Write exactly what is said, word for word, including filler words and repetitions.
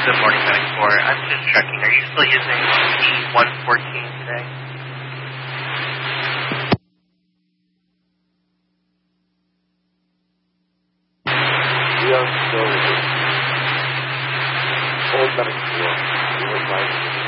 Good morning, Medic four. I'm just checking. Are you still using P one fourteen today? We are still with Old Medic four. We were